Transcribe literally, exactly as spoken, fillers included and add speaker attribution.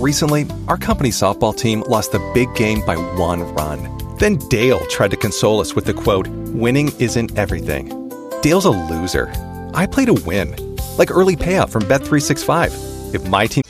Speaker 1: Recently, our company softball team lost the big game by one run. Then Dale tried to console us with the quote, "Winning isn't everything." Dale's a loser. I play to win, like early payout from Bet three sixty-five. If my team